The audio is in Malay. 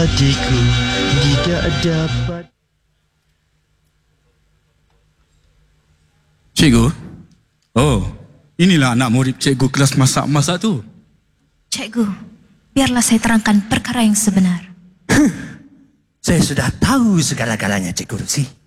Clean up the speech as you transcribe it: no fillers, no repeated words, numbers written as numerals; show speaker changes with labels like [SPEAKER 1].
[SPEAKER 1] hatiku tidak dapat.
[SPEAKER 2] Cikgu? Oh, inilah anak murid cikgu kelas masak-masak tu.
[SPEAKER 3] Cikgu, biarlah saya terangkan perkara yang sebenar.
[SPEAKER 4] Saya sudah tahu segala-galanya, Cikgu Rusi.